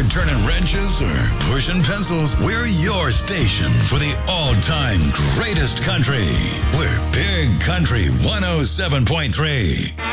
turning wrenches or pushing pencils, we're your station for the all-time greatest country. We're Big Country 107.3.